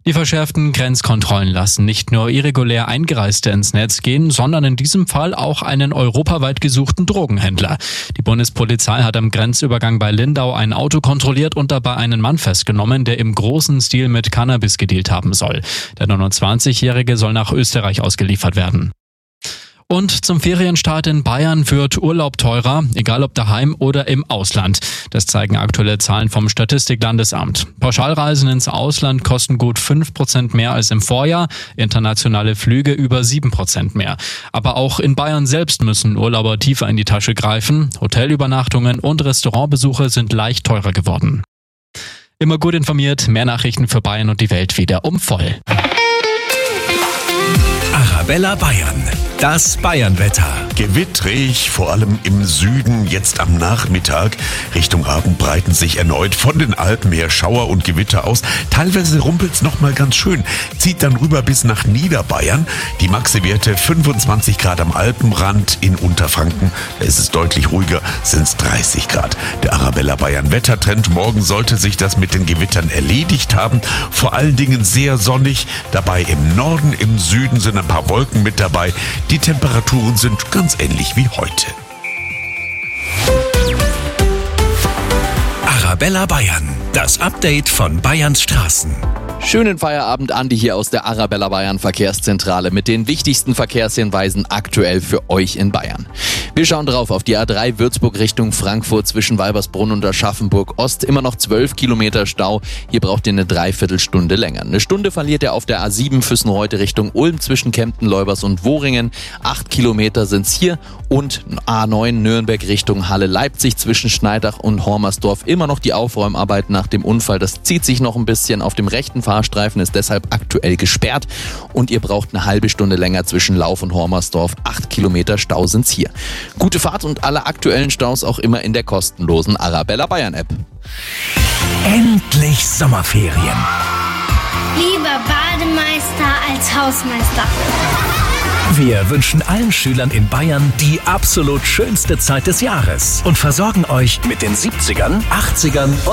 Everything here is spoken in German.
Die verschärften Grenzkontrollen lassen nicht nur irregulär Eingereiste ins Netz gehen, sondern in diesem Fall auch einen europaweit gesuchten Drogenhändler. Die Bundespolizei hat am Grenzübergang bei Lindau ein Auto kontrolliert und dabei einen Mann festgenommen, der im großen Stil mit Cannabis gedealt haben soll. Der 29-Jährige soll nach Österreich ausgeliefert werden. Und zum Ferienstart in Bayern wird Urlaub teurer, egal ob daheim oder im Ausland. Das zeigen aktuelle Zahlen vom Statistiklandesamt. Pauschalreisen ins Ausland kosten gut 5% mehr als im Vorjahr, internationale Flüge über 7% mehr. Aber auch in Bayern selbst müssen Urlauber tiefer in die Tasche greifen. Hotelübernachtungen und Restaurantbesuche sind leicht teurer geworden. Immer gut informiert, mehr Nachrichten für Bayern und die Welt wieder um voll. Arabella Bayern, das Bayernwetter. Gewittrig, vor allem im Süden, jetzt am Nachmittag. Richtung Abend breiten sich erneut von den Alpen her Schauer und Gewitter aus. Teilweise rumpelt's noch mal ganz schön. Zieht dann rüber bis nach Niederbayern. Die Maxi-Werte 25 Grad am Alpenrand. In Unterfranken, da ist es deutlich ruhiger, sind's 30 Grad. Der Arabella Bayern Wettertrend. Morgen sollte sich das mit den Gewittern erledigt haben. Vor allen Dingen sehr sonnig. Dabei im Norden, im Süden sind ein paar Wolken mit dabei. Die Temperaturen sind ganz ähnlich wie heute. Arabella Bayern, das Update von Bayerns Straßen. Schönen Feierabend, Andi hier aus der Arabella Bayern Verkehrszentrale mit den wichtigsten Verkehrshinweisen aktuell für euch in Bayern. Wir schauen drauf auf die A3 Würzburg Richtung Frankfurt zwischen Weibersbrunn und Aschaffenburg Ost. Immer noch 12 Kilometer Stau. Hier braucht ihr eine Dreiviertelstunde länger. Eine Stunde verliert ihr auf der A7 Füssenreuth Richtung Ulm zwischen Kempten, Leubers und Wohringen. 8 Kilometer sind's hier. Und A9 Nürnberg Richtung Halle-Leipzig zwischen Schneidach und Hormersdorf. Immer noch die Aufräumarbeit nach dem Unfall. Das zieht sich noch ein bisschen. Auf dem rechten Fahrstreifen ist deshalb aktuell gesperrt. Und ihr braucht eine halbe Stunde länger zwischen Lauf und Hormersdorf. 8 Kilometer Stau sind's hier. Gute Fahrt und alle aktuellen Staus auch immer in der kostenlosen Arabella Bayern App. Endlich Sommerferien. Lieber Bademeister als Hausmeister. Wir wünschen allen Schülern in Bayern die absolut schönste Zeit des Jahres und versorgen euch mit den 70ern, 80ern